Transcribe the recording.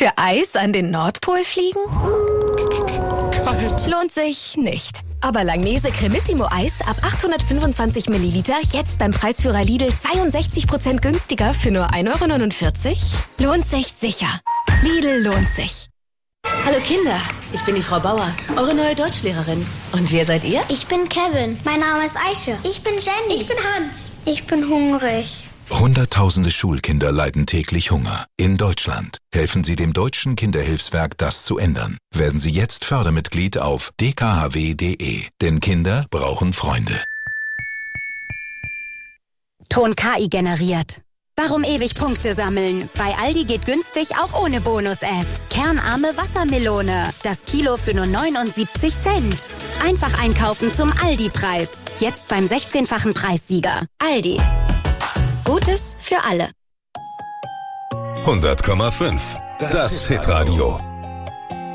Für Eis an den Nordpol fliegen? Kalt. Lohnt sich nicht. Aber Langnese Cremissimo Eis ab 825 Milliliter jetzt beim Preisführer Lidl 62% günstiger für nur 1,49 €? Lohnt sich sicher. Lidl lohnt sich. Hallo Kinder, ich bin die Frau Bauer, eure neue Deutschlehrerin. Und wer seid ihr? Ich bin Kevin. Mein Name ist Aische. Ich bin Jenny. Ich bin Hans. Ich bin hungrig. Hunderttausende Schulkinder leiden täglich Hunger. In Deutschland. Helfen Sie dem Deutschen Kinderhilfswerk, das zu ändern. Werden Sie jetzt Fördermitglied auf dkhw.de. Denn Kinder brauchen Freunde. Ton KI generiert. Warum ewig Punkte sammeln? Bei Aldi geht günstig auch ohne Bonus-App. Kernarme Wassermelone. Das Kilo für nur 79 Cent. Einfach einkaufen zum Aldi-Preis. Jetzt beim 16-fachen Preissieger. Aldi. Gutes für alle. 100,5. Das Hitradio.